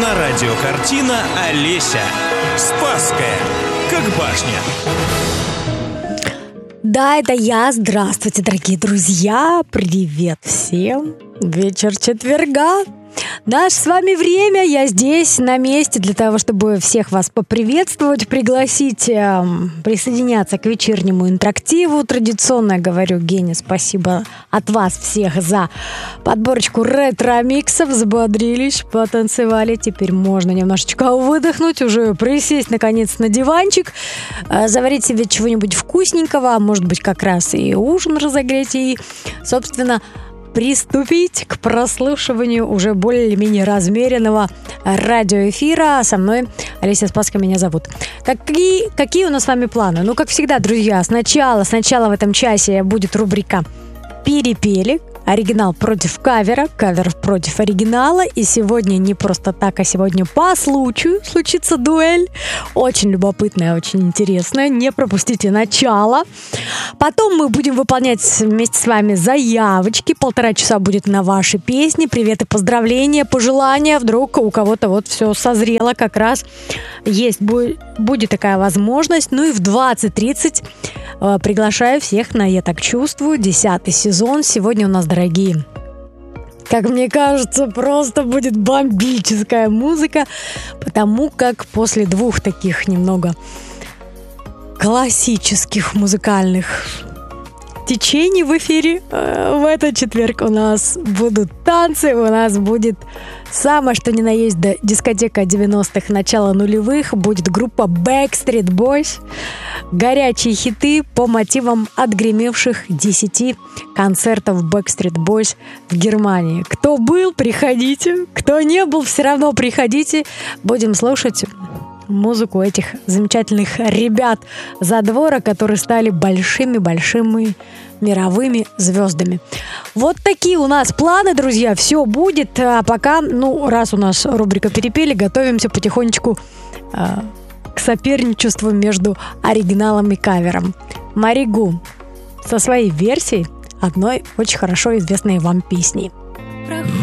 Кинорадиокартина «Олеся». Спасская, как башня. Да, это я. Здравствуйте, дорогие друзья. Привет всем. Вечер четверга. Наше с вами время. Я здесь, на месте, для того, чтобы всех вас поприветствовать, пригласить присоединяться к вечернему интерактиву. Традиционно говорю, Гене, спасибо от вас всех за подборочку ретро-миксов. Взбодрились, потанцевали. Теперь можно немножечко выдохнуть, уже присесть, наконец, на диванчик, заварить себе чего-нибудь вкусненького, а может быть, как раз и ужин разогреть, и, собственно, приступить к прослушиванию уже более или менее размеренного радиоэфира. Со мной Олеся Спасская меня зовут. Какие у нас с вами планы? Ну, как всегда, друзья, сначала в этом часе будет рубрика «Перепели». Оригинал против кавера, кавер против оригинала. И сегодня не просто так, а сегодня по случаю случится дуэль. Очень любопытная, очень интересная. Не пропустите начало. Потом мы будем выполнять вместе с вами заявочки. 1,5 часа будет на ваши песни. Привет и поздравления, пожелания. Вдруг у кого-то вот все созрело как раз. Будет такая возможность. Ну и в 20:30 приглашаю всех на «Я так чувствую», 10-й сезон. Сегодня у нас, дорогие, как мне кажется, просто будет бомбическая музыка, потому как после двух таких немного классических музыкальных течений в эфире в этот четверг у нас будут танцы, у нас будет самое что ни на есть дискотека 90-х, начало нулевых, будет группа Backstreet Boys, горячие хиты по мотивам отгремевших 10 концертов Backstreet Boys в Германии. Кто был, приходите, кто не был, все равно приходите, будем слушать музыку этих замечательных ребят задвора, которые стали большими-большими мировыми звездами. Вот такие у нас планы, друзья. Все будет. А пока, раз у нас рубрика «Перепели», готовимся потихонечку к соперничеству между оригиналом и кавером. Маригу со своей версией одной очень хорошо известной вам песни.